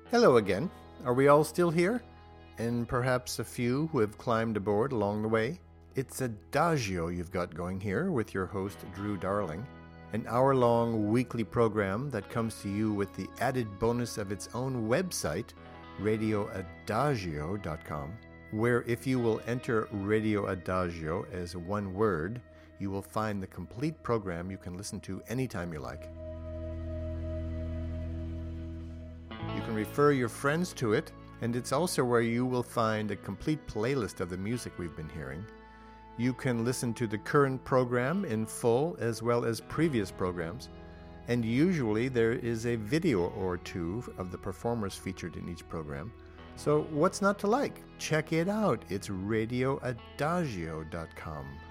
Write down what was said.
Hello again. Are we all still here? And perhaps a few who have climbed aboard along the way? It's Adagio you've got going here with your host, Drew Darling, an hour-long weekly program that comes to you with the added bonus of its own website, radioadagio.com, where if you will enter Radio Adagio as one word, you will find the complete program you can listen to anytime you like. You can refer your friends to it, and it's also where you will find a complete playlist of the music we've been hearing. You can listen to the current program in full as well as previous programs, and usually there is a video or two of the performers featured in each program. So what's not to like? Check it out. It's radioadagio.com.